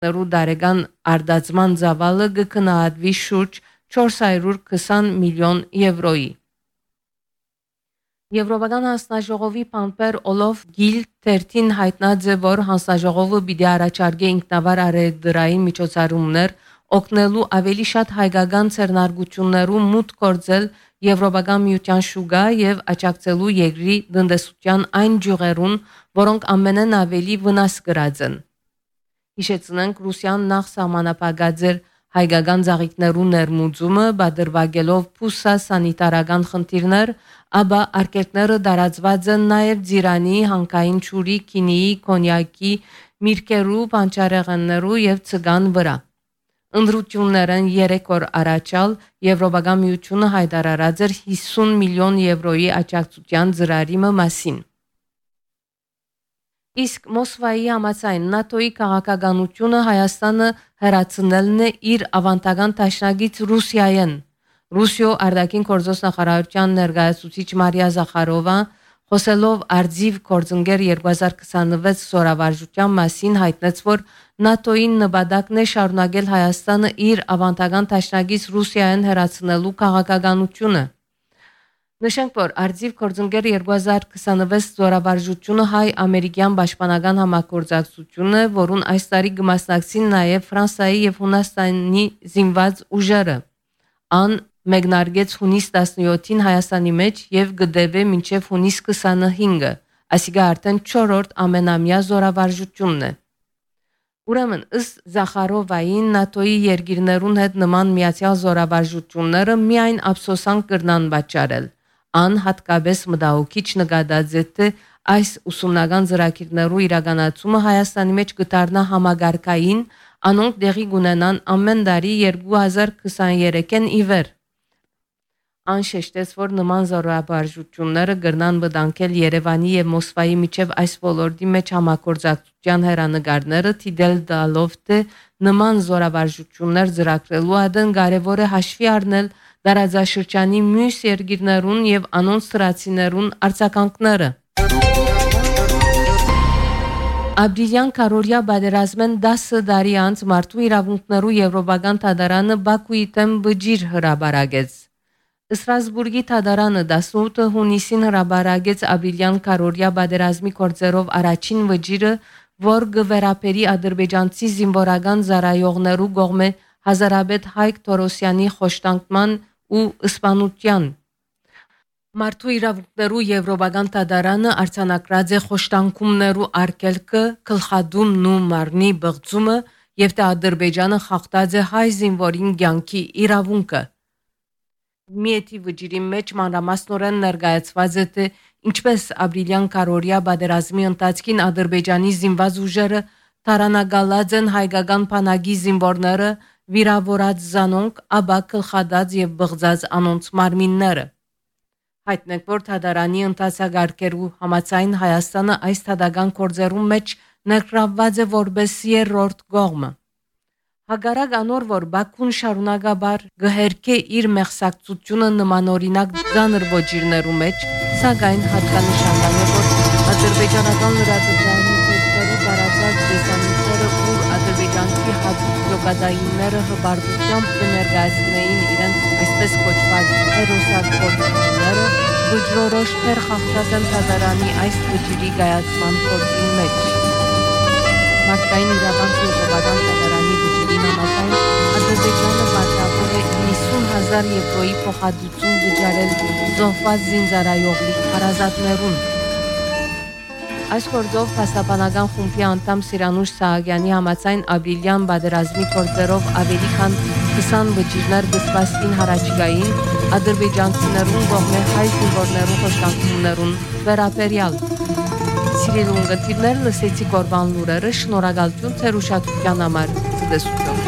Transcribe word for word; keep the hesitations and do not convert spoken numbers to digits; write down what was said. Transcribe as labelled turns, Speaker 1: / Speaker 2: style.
Speaker 1: նրու դարեգան արդածման զավալը գկնահատվի շուրջ չորս հարյուր քսան միլիոն եվրոյի։ Եվրոպական հանձնաժողովի փամփեր Օլոֆ Գիլ թերթին հայտնած է, որ հանձնաժողովը պիտի առաջարկի ինքնավար արևդրային միջոցառումներ օգնելու ավելի շատ հայկական ցերնարգություններու մուտք գործել Եվրոպական միության շուկա եւ աջակցելու երկրի տնտեսության այն ջուղերուն, որոնք ամենեն ավելի վնաս կրած են։ Հիշեցնենք, Ռուսիան նախ սահմանապահած էր հայկական ծաղիկներու ներմուծումը, բادرվագելով փուսա սանիտարական խնդիրներ, ապա արկելքները դարածված են նաև Ձիրանի, հանքային ճուրի, քինիի, կոնյակի, միրգերու, բանջարեղեններու եւ ցգան վրա։ Ընդրություններն երեք օր առաջալ Եվրոպական միությունը հայտարարած էր հիսուն միլիոն եվրոյի աջակցության ծրարի մասին։ Իսկ Մոսկվայի համաձայն ՆԱՏՕ-ի քաղաքականությունը Հայաստանը հրացնելն է իր ավանդական դաշնակից Ռուսիայեն։ Ռուսիո արտաքին գործոս նախարարության ներկայացուցիչ Մարիա Զախարովա խոսելով արձիվ գործընկեր երկու հազար քսանվեց սորավարժության մասին հայտնեց, որ ՆԱՏՕ-ի նպատակն է շարունակել Հայաստանը իր ավանդական դաշնակից Ռուսիայեն հրացնելու քաղաքականությունը։ Նշենք, որ արձիվ գործընկեր երկու հազար քսանվեց զորավարժությունը հայ-ամերիկյան պաշտպանական համագործակցություն է, որուն այս տարի կմասնակցին նաև Ֆրանսիայի եւ Հունաստանի զինված ուժերը։ Ան մեկնարկեց հունիս տասնյոթին Հայաստանի մեջ եւ կդեվե մինչեւ հունիս քսանհինգը, այսինքն արդեն չորրորդ ամենամյա զորավարժությունն է։ Ուրեմն ըստ Զախարովային ՆԱՏՕ-ի երկիրներուն հետ նման միացյալ զորավարժությունները միայն ափսոսանք կրնան պատճառել։ Ան հատկապես մտահոգիչ նկատած է, թե այս ուսումնական ծրագիրներու իրականացումը Հայաստանի մեջ կդառնա համագարկային, անոնք դեղի կունենան ամեն տարի երկու հազար քսաներեքին ի վեր։ Ան շեշտեց, որ նման զորավարժությունները կրնան վտանգել Երևանի եւ Մոսկվայի միջև այս ոլորտի մեջ համագործակցության հերանեկարները, թիդել տալով, թե նման զորավարժություններ ծրագրելու ադեն կարևոր է հաշվի առնել դարաձաշրջանի մյուս երկիրներուն եւ անոնց սրացիներուն արձագանքները։ Ապրիլյան քարորյա բادرազմեն դասը տարի անց մարդու իրավունքներու Եվրոպական դատարանը Բաքուի դեմ բջիջ հրաբարագեց։ Ստրասբուրգի դատարանը տասնութ հունիսին հրաբարագեց ապրիլյան քարորյա բادرազմի գործերով առաջին վճիրը, որ գվերապերի ադրբեջանցի զինվորական զարայողներու կողմէ Հազարաբեդ Հայկ Թորոսյանի խոշտանգման ու սպանության։ Մարդու իրավունքներու Եվրոպական դատարանը արձանագրած է խոշտանգումներու արգելքը, գլխադումն ու մարմնի բղծումը եւ թե Ադրբեջանը խախտած է հայ զինվորին կյանքի իրավունքը։ Միեթի վճիրի մեջ մանրամասնորեն ներկայացված է, թե ինչպես ապրիլյան քարորյա բادرազմի ընթացքին Ադրբեջանի զինված ուժերը թարանագալած են հայկական բանակի զինվորները, վիրավորած զանոնք, ապա գլխադած եւ բղծած անոնց մարմինները։ Հայտնենք, որ դատարանի ընթացագարկերու համաձայն Հայաստանը այս թադական գործերու մեջ ներգրավված է որպես երրորդ կողմը։ Հագարակ անոր, որ Բաքուն շարունակաբար գհերքե իր մեղսակցությունը նմանօրինակ ծանր ոճիրներու մեջ, սակայն հատկանշական է, որ ադրբեջանական լրատվության ծրագրերու տարածած տեսանյութերը, ուր ադրբեջանցի հատուկ լոկադայինները հբարտությամբ կներկայացնեին իրենց այսպես կոչված հերոսագործությունները, վճռորոշ թեր խախտած են դատարանի այս վճիրի կայացման գործի մեջ։ Մարդկային իրավանք Եվրոպական դատարանի վճիրին համաձայն Ադրբեջանը պարտավոր է հիսուն հազար եվրոյի փոխհատուցում վճարել զոհված զինծառայողի հարազատներուն։ Այս գործով փաստաբանական խումբի անդամ Սիրանուշ Սահակյանի համաձայն ապրիլյան բادرազմի գործերով ավելի քան քսան վճիրներ գծվածին հարաճկային ադրբեջանցիներուն կողմէ հայ զինվորներու խոշտանգումներուն վերաբերյալ։ Սիրելի ունգընտիրներ, լսեցի կորբան լուրերը, շնորհակալություն ձեր ուշադրության համար։ Ցտեսություն։